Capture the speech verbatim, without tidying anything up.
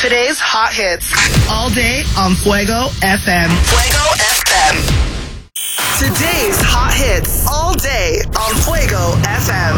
Today's hot hits. All day on Fuego F M. Fuego F M. Today's hot hits. All day on Fuego F M.